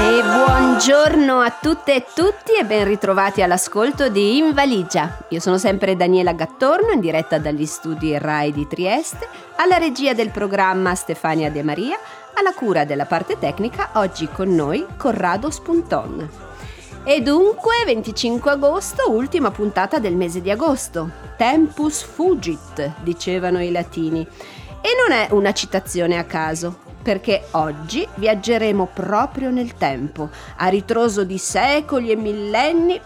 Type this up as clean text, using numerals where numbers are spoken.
E buongiorno a tutte e tutti e ben ritrovati all'ascolto di In Valigia. Io sono sempre Daniela Gattorno, in diretta dagli studi RAI di Trieste, alla regia del programma Stefania De Maria, alla cura della parte tecnica, oggi con noi Corrado Spunton. E dunque 25 agosto, ultima puntata del mese di agosto. Tempus fugit, dicevano i latini. E non è una citazione a caso, perché oggi viaggeremo proprio nel tempo, a ritroso di secoli e millenni,